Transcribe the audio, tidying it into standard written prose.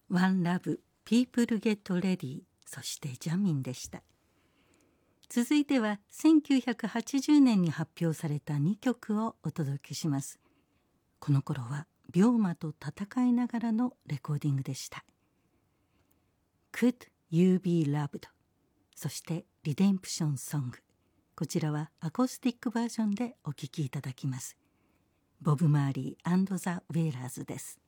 ワンラブ、ピープルゲットレディ、そしてジャミンでした。続いては1980年に発表された2曲をお届けします。この頃は病魔と戦いながらのレコーディングでした。Could You Be Loved、 そしてリデンプションソング、こちらはアコースティックバージョンでお聴きいただきます。ボブ・マーリー&ザ・ウェーラーズです。